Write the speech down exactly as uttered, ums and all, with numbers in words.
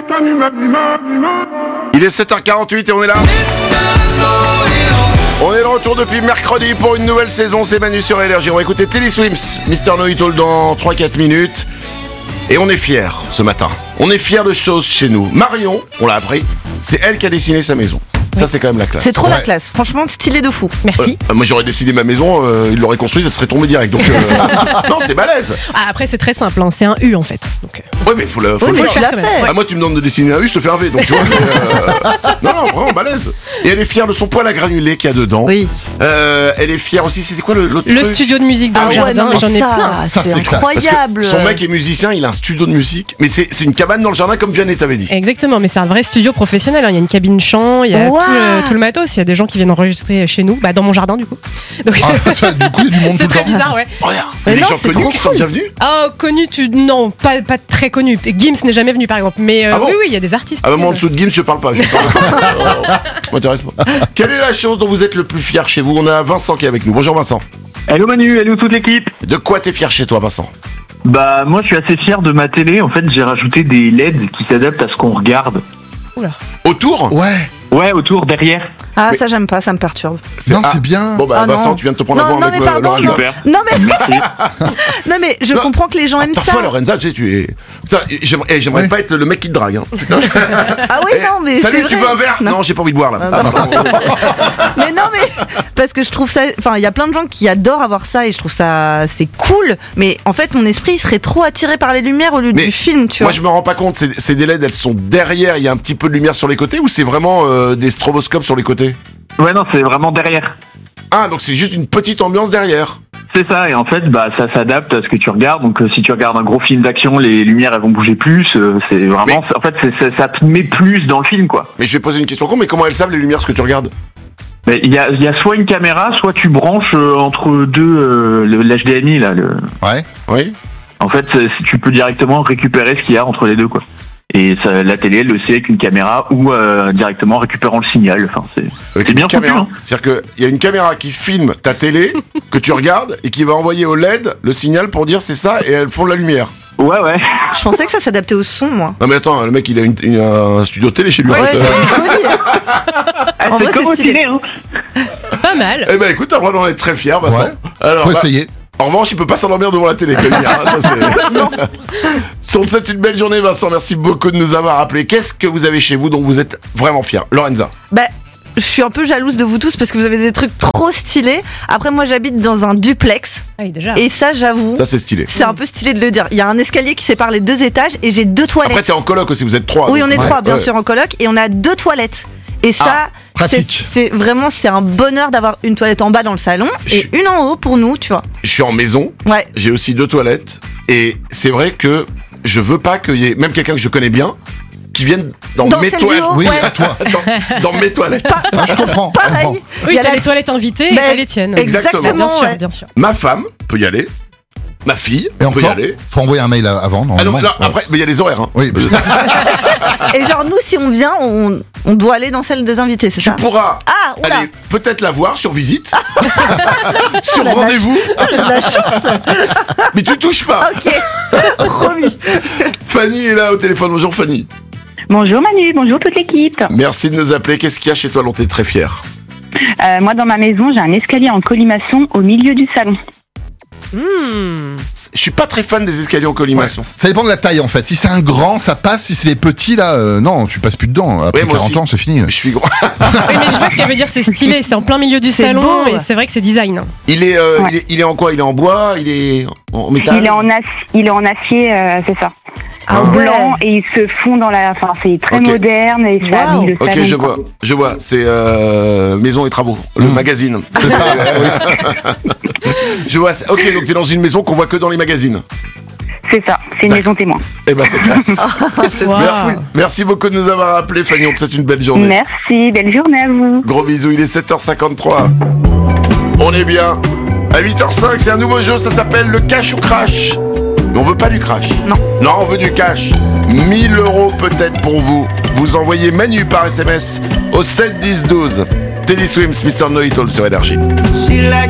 Il est sept heures quarante-huit et on est là. On est de retour depuis mercredi pour une nouvelle saison, c'est Manu sur Énergie. On va écouter Teddy Swims, mister Know-It-All dans trois à quatre minutes. Et on est fiers ce matin. On est fiers de choses chez nous. Marion, on l'a appris, c'est elle qui a dessiné sa maison. Ça, c'est quand même la classe. C'est trop ouais. la classe. Franchement, stylé de fou. Merci. Euh, moi, j'aurais dessiné ma maison, euh, il l'aurait construite, ça serait tombé direct. Donc, euh... non, c'est balèze. Ah, après, c'est très simple, hein. C'est un U en fait. Donc... Ouais, mais faut le, faut oui, le mais faire. tu l'as fait. Ah, moi, tu me demandes de dessiner un U, je te fais un V. Donc, tu vois. Euh... Non, non, vraiment balèze. Et elle est fière de son poêle à granulés qu'il y a dedans. Oui. Euh, elle est fière aussi. C'était quoi le, l'autre Le truc studio de musique dans Ah le ouais, jardin, non, mais j'en ai ça, plein. ça, Ça, c'est c'est classe. incroyable. Son mec est musicien, il a un studio de musique, mais c'est, c'est une cabane dans le jardin comme Vianney t'avait dit. Exactement, mais c'est un vrai studio professionnel. Hein. Il y a une cabine chant, il y a Wow. tout, le, tout le matos. Il y a des gens qui viennent enregistrer chez nous, bah, dans mon jardin du coup. Donc, Ah, du coup, il y a du monde tout c'est le très temps. bizarre, ouais. Regarde, Mais il y a des non, gens c'est connus trop qui sont cool. déjà venus. Ah, connu, tu. Non, pas, pas très connu. Gims n'est jamais venu par exemple. Mais euh, Ah bon oui, oui, il y a des artistes. Ah bah moi en dessous de Gims je parle pas, je parle pas. M'intéresse pas. Quelle est la chose dont vous êtes le plus fier chez vous? On a Vincent qui est avec nous. Bonjour Vincent. Hello Manu, hello toute l'équipe. De quoi t'es fier chez toi Vincent? Bah moi je suis assez fier de ma télé, en fait j'ai rajouté des L E D qui s'adaptent à ce qu'on regarde. Oula. Autour? Ouais. Ouais, autour, derrière. Ah, Mais- ça, j'aime pas, ça me perturbe. Non, ah, c'est bien. Bon bah Ah, Vincent non. tu viens de te prendre Non, un point non, avec mais euh, pardon, Lorenza. Super. Non, mais, Merci. non, mais je Non. comprends que les gens aiment ça. Parfois Lorenza tu sais tu es... Putain j'aimerais, eh, j'aimerais Ouais. pas être le mec qui te drague hein. Putain, je- Ah oui, Eh, non, mais salut c'est tu vrai. veux un verre? Non, j'ai pas envie de boire là. Ah, pardon. Mais non, mais parce que je trouve ça. Enfin, il y a plein de gens qui adorent avoir ça et je trouve ça c'est cool. Mais en fait, mon esprit il serait trop attiré par les lumières au lieu Mais du film, tu Moi vois. je me rends pas compte, ces, ces L E D elles sont derrière, il y a un petit peu de lumière sur les côtés ou c'est vraiment euh, des stroboscopes sur les côtés? Ouais non, c'est vraiment derrière. Ah donc c'est juste une petite ambiance derrière. C'est ça, et en fait bah ça s'adapte à ce que tu regardes. Donc euh, si tu regardes un gros film d'action, les lumières elles vont bouger plus. euh, c'est vraiment, Mais- en fait c'est, c'est- ça te met plus dans le film quoi. Mais je vais poser une question con, mais comment elles savent les lumières ce que tu regardes? Mais il y a, il y a soit une caméra, soit tu branches euh, entre deux euh, le- l'H D M I là. Le... Ouais. Oui. En fait c'est- tu peux directement récupérer ce qu'il y a entre les deux quoi. Et ça, la télé elle le sait avec une caméra ou euh, directement récupérant le signal. Enfin c'est, Avec c'est une bien foutu, caméra. hein. C'est-à-dire qu'il y a une caméra qui filme ta télé, que tu regardes, et qui va envoyer au L E D le signal pour dire c'est ça, et elles font de la lumière. Ouais ouais. Je pensais que ça s'adaptait au son, moi. Non mais attends, le mec il a une, une- un studio télé chez lui. Ouais, en fait. c'est une folie. Ah, En c'est vrai, comme c'est au stylé. ciné, hein. Pas mal. Eh ben écoute, t'as le droit d'en être très fier, Vincent. Ouais. Alors, Faut bah, essayer. en revanche, il peut pas s'endormir devant la télé. que lumière, hein, ça, c'est... On te souhaite une belle journée, Vincent. Merci beaucoup de nous avoir appelés. Qu'est-ce que vous avez chez vous dont vous êtes vraiment fier? Lorenza. Bah, je suis un peu jalouse de vous tous parce que vous avez des trucs trop stylés. Après, moi, j'habite dans un duplex Ah oui, déjà. et ça, j'avoue, Ça, c'est stylé. c'est un peu stylé de le dire. Il y a un escalier qui sépare les deux étages et j'ai deux toilettes. Après, t'es en coloc aussi, vous êtes trois. Oui, donc- on est Ouais. trois, bien Ouais. sûr, en coloc, et on a deux toilettes. Et ça, Ah, pratique. c'est, c'est vraiment, c'est un bonheur d'avoir une toilette en bas dans le salon et Je- une en haut pour nous, tu vois. Je suis en maison, Ouais. j'ai aussi deux toilettes, et c'est vrai que je veux pas qu'il y ait même quelqu'un que je connais bien qui vienne dans, Dans mes celle du toilettes. haut. Oui, Ouais. à toi. dans, dans mes toilettes. Ah, je comprends. je Pareil. comprends. Il Oui, y a t'as la- les toilettes invitées et Ben, t'as les tiennes. Exactement. Exactement, Bien sûr, ouais. bien sûr. Ma femme peut y aller, ma fille Et peut y encore, aller. faut envoyer un mail avant. Ah non, normalement. là, après, mais il y a les horaires. Hein. Oui, Et genre, nous, si on vient, on, on doit aller dans celle des invités, c'est Tu ça? pourras Ah, oula. aller peut-être la voir sur visite, sur la rendez-vous, La chance. mais tu touches pas. Ok. Promis. Fanny est là au téléphone. Bonjour Fanny. Bonjour Manu, bonjour toute l'équipe. Merci de nous appeler. Qu'est-ce qu'il y a chez toi dont tu es très fier? Euh, moi dans ma maison, j'ai un escalier en colimaçon au milieu du salon. Hmm. Je suis pas très fan des escaliers en Ouais, colimaçon. ça dépend de la taille en fait. Si c'est un grand, ça passe. Si c'est les petits là, euh, non, tu passes plus dedans. Après Ouais, moi quarante aussi. ans, c'est fini. Je suis gros. Oui, mais je vois ce qu'elle veut dire, c'est stylé, c'est en plein milieu du C'est salon beau. et c'est vrai que c'est design. Il est, euh, Ouais. il est, il est en quoi? Il est en bois? Il est en métal? Il est en, aci- il est en acier, euh, c'est ça. Ah En ouais. blanc et il se fond dans la. Enfin, c'est très Ok. moderne et ça Waouh. habille le Ok, salon. je quoi. vois, je vois. C'est euh, Maison et Travaux, le Mmh. magazine. C'est ça. Je vois. c'est- Ok, donc t'es dans une maison qu'on voit que dans les magazines. C'est ça, c'est une maison témoin. Eh ben c'est classe. Waouh. Merci, merci beaucoup de nous avoir appelés, Fanny. On te souhaite une belle journée. Merci, belle journée à vous. Gros bisous, il est sept heures cinquante-trois. On est bien. À huit heures cinq, c'est un nouveau jeu, ça s'appelle le cash ou crash. Mais on veut pas du crash. Non. Non, on veut du cash. mille euros peut-être pour vous. Vous envoyez Manu par S M S au sept dix douze. Teddy Swims, mister Know-It-All sur Énergie.